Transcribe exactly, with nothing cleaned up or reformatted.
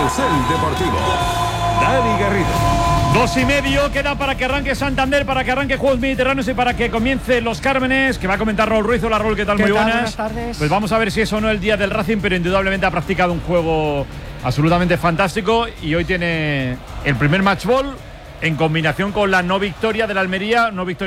Carrusel Deportivo. Dani Garrido. Dos y medio queda para que arranque Santander, para que arranque Juegos Mediterráneos y para que comience Los Cármenes, que va a comentar Raúl Ruiz. Hola Raúl, ¿qué tal? ¿Qué Muy tal? buenas. Buenas tardes. Pues vamos a ver si es o no el día del Racing, pero indudablemente ha practicado un juego absolutamente fantástico y hoy tiene el primer match ball en combinación con la no victoria de la Almería, no victoria